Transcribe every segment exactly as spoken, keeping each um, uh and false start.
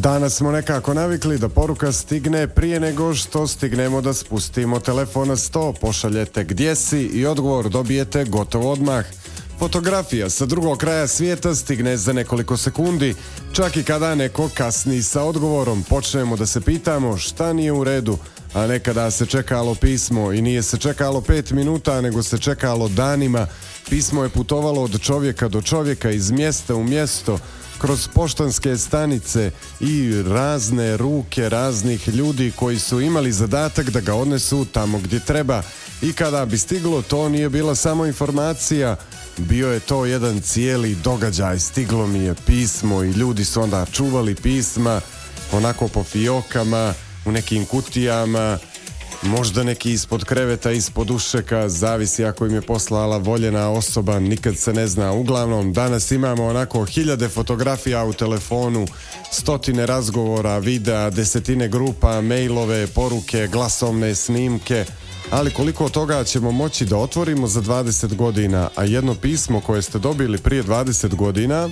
Danas smo nekako navikli da poruka stigne prije nego što stignemo da spustimo telefon na sto. Pošaljete gdje si i odgovor dobijete gotovo odmah. Fotografija sa drugog kraja svijeta stigne za nekoliko sekundi. Čak i kada neko kasni sa odgovorom, počnemo da se pitamo šta nije u redu. A nekada se čekalo pismo i nije se čekalo pet minuta, nego se čekalo danima. Pismo je putovalo od čovjeka do čovjeka, iz mjesta u mjesto, kroz poštanske stanice i razne ruke raznih ljudi koji su imali zadatak da ga odnesu tamo gdje treba. I kada bi stiglo, to nije bila samo informacija, bio je to jedan cijeli događaj. Stiglo mi je pismo i ljudi su onda čuvali pisma onako po fijokama, u nekim kutijama, možda neki ispod kreveta, ispod ušeka, zavisi ako im je poslala voljena osoba, nikad se ne zna. Uglavnom, danas imamo onako hiljade fotografija u telefonu, stotine razgovora, videa, desetine grupa, mailove, poruke, glasovne snimke, ali koliko od toga ćemo moći da otvorimo za dvadeset godina, a jedno pismo koje ste dobili prije dvadeset godina,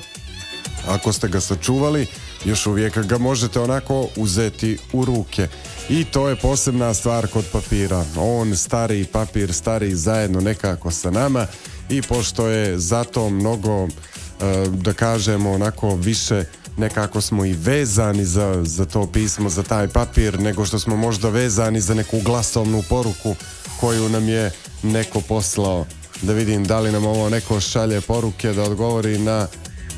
ako ste ga sačuvali, još uvijek ga možete onako uzeti u ruke. I to je posebna stvar kod papira. On, stari papir, stari zajedno nekako sa nama i pošto je zato mnogo, da kažemo, onako više nekako smo i vezani za, za to pismo, za taj papir, nego što smo možda vezani za neku glasovnu poruku koju nam je neko poslao. Da vidim da li nam ovo neko šalje poruke, da odgovori na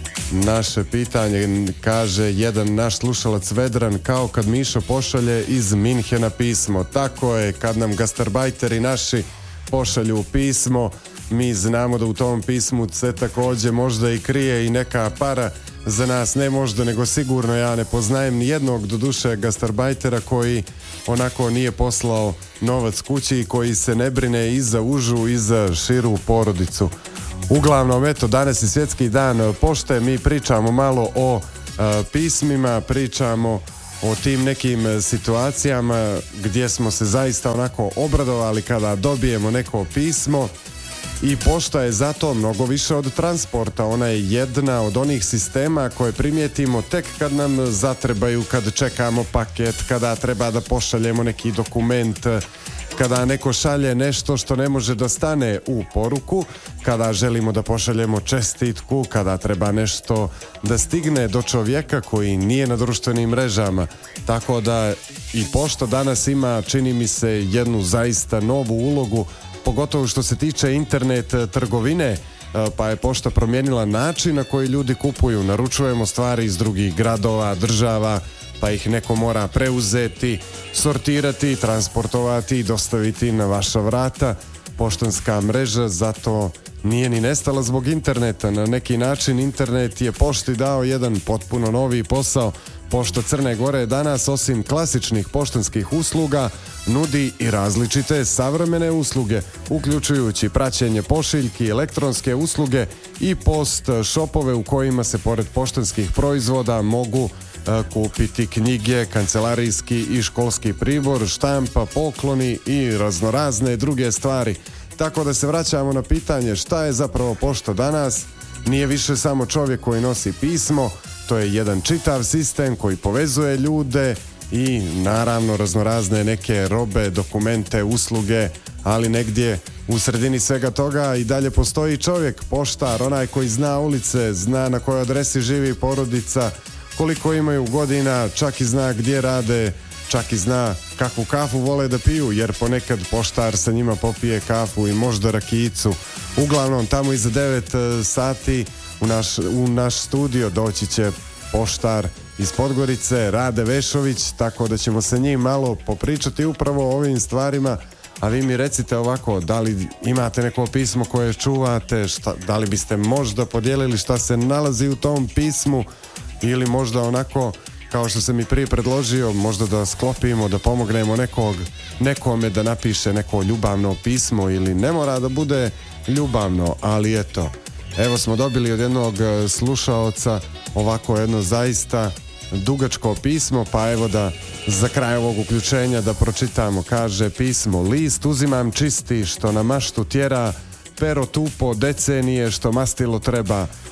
naše pitanje. Kaže jedan naš slušalac Vedran, kao kad Mišo pošalje iz Minhena pismo. Tako je, kad nam gastarbajteri naši pošalju pismo, mi znamo da u tom pismu se također možda i krije i neka para za nas, ne možda nego sigurno. Ja ne poznajem ni jednog doduše gastarbajtera koji onako nije poslao novac kući i koji se ne brine i za užu i za širu porodicu. Uglavnom, eto, danas je svjetski dan pošte, mi pričamo malo o a, pismima, pričamo o tim nekim situacijama gdje smo se zaista onako obradovali kada dobijemo neko pismo. I pošta je zato mnogo više od transporta, ona je jedna od onih sistema koje primijetimo tek kad nam zatrebaju, kad čekamo paket, kada treba da pošaljemo neki dokument, kada neko šalje nešto što ne može da stane u poruku, kada želimo da pošaljemo čestitku, kada treba nešto da stigne do čovjeka koji nije na društvenim mrežama. Tako da i pošta danas ima, čini mi se, jednu zaista novu ulogu, pogotovo što se tiče internet trgovine, pa je pošta promijenila način na koji ljudi kupuju. Naručujemo stvari iz drugih gradova, država, pa ih neko mora preuzeti, sortirati, transportovati i dostaviti na vaša vrata. Poštanska mreža zato nije ni nestala zbog interneta. Na neki način internet je pošti dao jedan potpuno novi posao. Pošta Crne Gore danas, osim klasičnih poštanskih usluga, nudi i različite savremene usluge, uključujući praćenje pošiljki, elektronske usluge i post shopove u kojima se pored poštanskih proizvoda mogu a, kupiti knjige, kancelarijski i školski pribor, štampa, pokloni i raznorazne druge stvari. Tako da se vraćamo na pitanje šta je zapravo pošta danas. Nije više samo čovjek koji nosi pismo, to je jedan čitav sistem koji povezuje ljude i naravno raznorazne neke robe, dokumente, usluge, ali negdje u sredini svega toga i dalje postoji čovjek, poštar, onaj koji zna ulice, zna na kojoj adresi živi porodica, koliko imaju godina, čak i zna gdje rade, čak i zna kakvu kafu vole da piju, jer ponekad poštar sa njima popije kafu i možda rakijicu. Uglavnom, tamo iza devet sati u naš, u naš studio doći će poštar iz Podgorice, Rade Vešović, tako da ćemo sa njim malo popričati upravo o ovim stvarima. A vi mi recite ovako, da li imate neko pismo koje čuvate, šta, da li biste možda podijelili šta se nalazi u tom pismu, ili možda onako, kao što sam i prije predložio, možda da sklopimo, da pomognemo nekog, nekome da napiše neko ljubavno pismo, ili ne mora da bude ljubavno, ali eto, evo smo dobili od jednog slušaoca ovako jedno zaista dugačko pismo, pa evo da za kraj ovog uključenja da pročitamo. Kaže pismo: list uzimam čisti što na maštu tjera, pero tupo decenije što mastilo treba,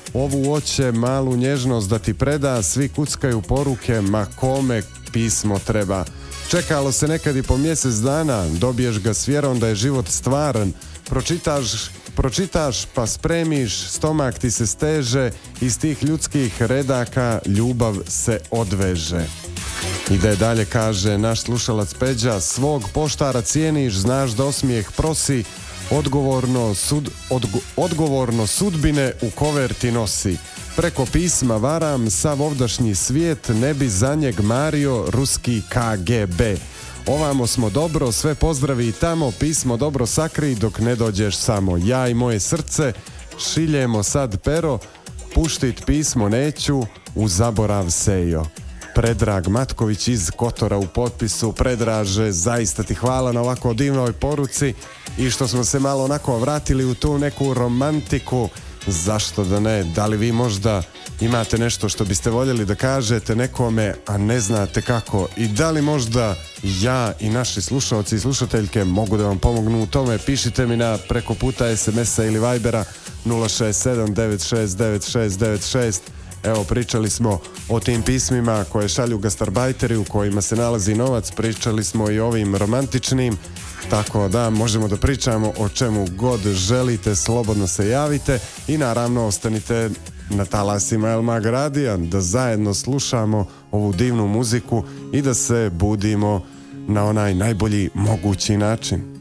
ovu oće malu nježnost da ti preda, svi kuckaju poruke, ma kome pismo treba. Čekalo se nekad i po mjesec dana, dobiješ ga s vjerom da je život stvaran, pročitaš, pročitaš pa spremiš, stomak ti se steže, iz tih ljudskih redaka ljubav se odveže. Ide dalje, kaže naš slušalac Peđa, svog poštara cijeniš, znaš da osmijeh prosi, odgovorno, sud, odgo, odgovorno sudbine u koverti nosi. Preko pisma varam, sav ovdašnji svijet, ne bi za njeg mario ruski K G B. Ovamo smo dobro, sve pozdravi i tamo, pismo dobro sakri dok ne dođeš samo. Ja i moje srce šiljemo sad pero, puštit pismo neću, u zaborav sejo. Predrag Matković iz Kotora u potpisu. Predraže, zaista ti hvala na ovako divnoj poruci i što smo se malo onako vratili u tu neku romantiku. Zašto da ne? Da li vi možda imate nešto što biste voljeli da kažete nekome, a ne znate kako? I da li možda ja i naši slušalci i slušateljke mogu da vam pomognu u tome? Pišite mi na preko puta es em es a ili Vibera nula šest sedam devet šest devet šest devet šest. Evo, pričali smo o tim pismima koje šalju gastarbajteri u kojima se nalazi novac, pričali smo i ovim romantičnim, tako da možemo da pričamo o čemu god želite, slobodno se javite i naravno ostanite na talasima El Mag Radija da zajedno slušamo ovu divnu muziku i da se budimo na onaj najbolji mogući način.